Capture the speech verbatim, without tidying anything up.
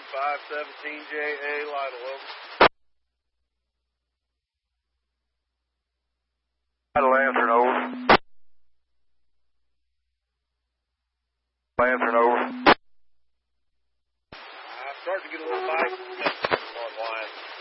five seventeen J A, Lytle, over. Lytle answering, over. Answering, over. I'm starting to get a little bite. North line.